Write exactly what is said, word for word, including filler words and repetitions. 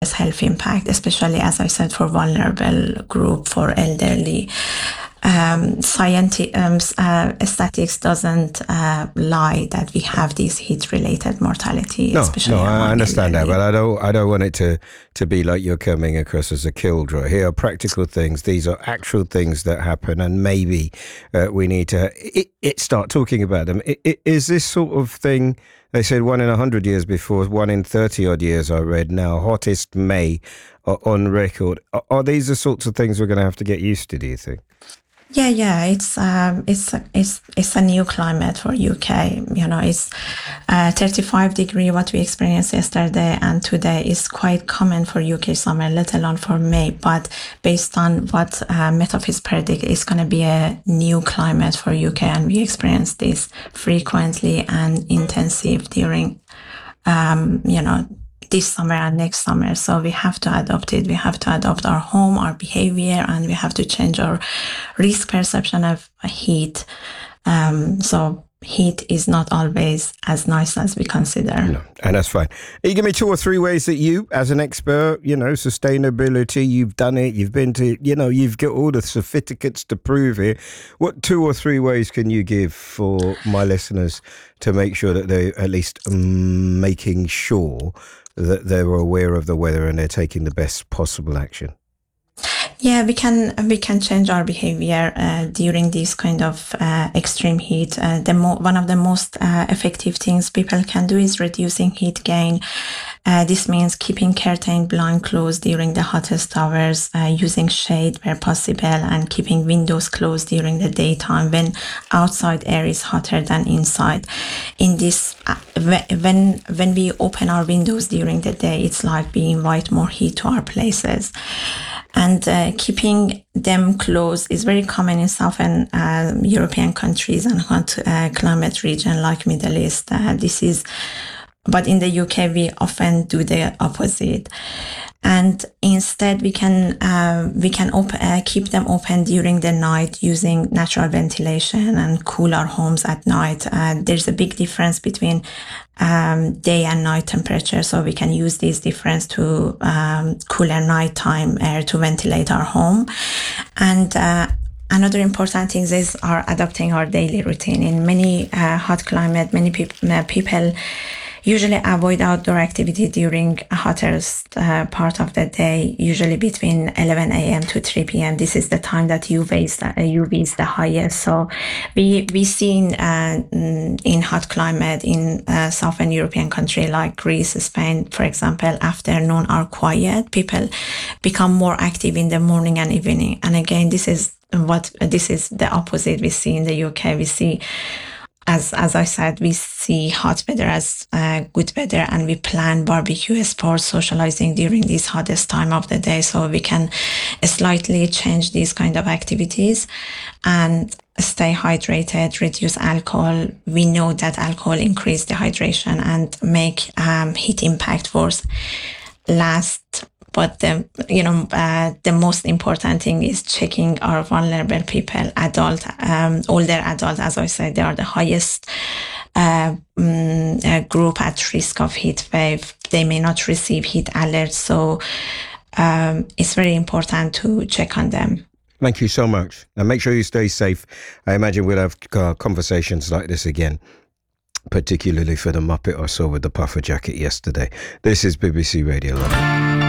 serious health impact, especially, as I said, for vulnerable group, for elderly. Um, scientific um, uh, statistics doesn't uh, lie that we have this heat-related mortality. No, especially no, I understand elderly. that, but I don't, I don't want it to, to be like you're coming across as a killjoy. Here are practical things. These are actual things that happen, and maybe uh, we need to it, it start talking about them. It, it, is this sort of thing? They said one in a hundred years before, one in thirty odd years. I read now, hottest May uh, on record. Are, are these the sorts of things we're going to have to get used to? Do you think? Yeah, yeah, it's um, it's it's it's a new climate for U K. You know, it's uh, thirty-five degree. What we experienced yesterday and today is quite common for U K summer, let alone for May. But based on what uh, Metaphysics predict, it's going to be a new climate for U K, and we experience this frequently and intensive during, um, you know. this summer and next summer. So we have to adopt it. We have to adopt our home, our behavior, and we have to change our risk perception of heat. Um, so heat is not always as nice as we consider. No, and that's fine. You give me two or three ways that you, as an expert, you know, sustainability, you've done it, you've been to, you know, you've got all the certificates to prove it. What two or three ways can you give for my listeners to make sure that they're at least um, making sure that they're aware of the weather and they're taking the best possible action? Yeah, we can we can change our behavior uh, during this kind of uh, extreme heat. Uh, the mo- one of the most uh, effective things people can do is reducing heat gain. Uh, this means keeping curtain blind closed during the hottest hours, uh, using shade where possible, and keeping windows closed during the daytime when outside air is hotter than inside. In this, uh, when when we open our windows during the day, it's like we invite more heat to our places. And uh, keeping them closed is very common in southern uh, European countries and hot uh, climate region like Middle East. Uh, this is, but in the U K, we often do the opposite. And instead, we can uh, we can op- uh, keep them open during the night using natural ventilation and cool our homes at night. Uh, there's a big difference between um, day and night temperature, so we can use this difference to um, cooler nighttime air to ventilate our home. And uh, another important thing is our adapting our daily routine. In many uh, hot climate, many peop- uh, people usually avoid outdoor activity during the hottest uh, part of the day, usually between eleven a.m. to three p.m. This is the time that U V is the, U V is the highest. So we we see in, uh, in hot climate in uh, Southern European country like Greece, Spain, for example, afternoon are quiet. People become more active in the morning and evening. And again, this is what this is the opposite we see in the U K. We see As as I said, we see hot weather as uh, good weather, and we plan barbecue, sports, socializing during this hottest time of the day, so we can slightly change these kind of activities and stay hydrated, reduce alcohol. We know that alcohol increases dehydration and make um, heat impact worse. Last, but the you know uh, the most important thing is checking our vulnerable people, adult, um, older adults. As I said, they are the highest uh, um, uh, group at risk of heat wave. They may not receive heat alerts, so um, it's very important to check on them. Thank you so much, and make sure you stay safe. I imagine we'll have uh, conversations like this again, particularly for the Muppet I saw with the puffer jacket yesterday. This is B B C Radio London.